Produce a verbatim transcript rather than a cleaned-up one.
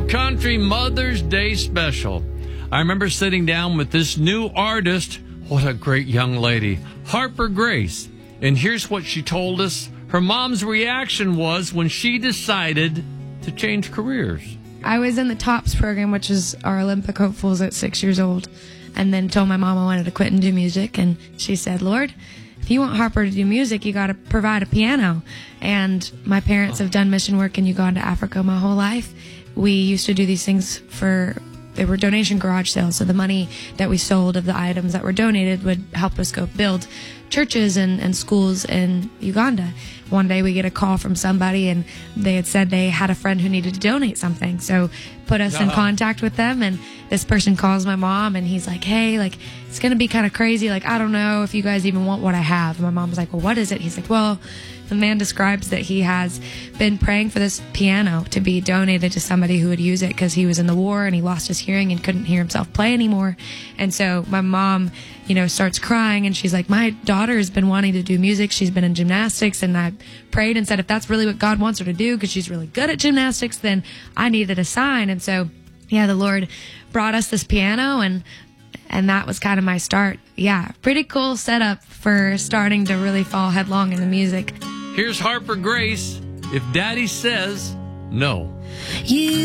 Country Mother's Day special. I remember sitting down with this new artist. What a great young lady, Harper Grace. And here's what she told us her mom's reaction was when she decided to change careers. I was in the TOPS program, which is our Olympic hopefuls at six years old, and then told my mom I wanted to quit and do music. And she said, Lord, if you want Harper to do music, you got to provide a piano. And my parents have done mission work in Uganda, Africa my whole life. We used to do these things for, they were donation garage sales. So the money that we sold of the items that were donated would help us go build churches and, and schools in Uganda. One day we get a call from somebody, and they had said they had a friend who needed to donate something. So put us uh-huh. in contact with them, and this person calls my mom, and he's like, hey, like, it's going to be kind of crazy. Like, I don't know if you guys even want what I have. And my mom's like, well, what is it? He's like, well, the man describes that he has been praying for this piano to be donated to somebody who would use it because he was in the war and he lost his hearing and couldn't hear himself play anymore. And so my mom, you know, starts crying, and she's like, my daughter has been wanting to do music. She's been in gymnastics, and I prayed and said, if that's really what God wants her to do, because she's really good at gymnastics, then I needed a sign. And so, yeah, the Lord brought us this piano, and and that was kind of my start. Yeah, pretty cool setup for starting to really fall headlong in the music. Here's Harper Grace, If Daddy Says No. You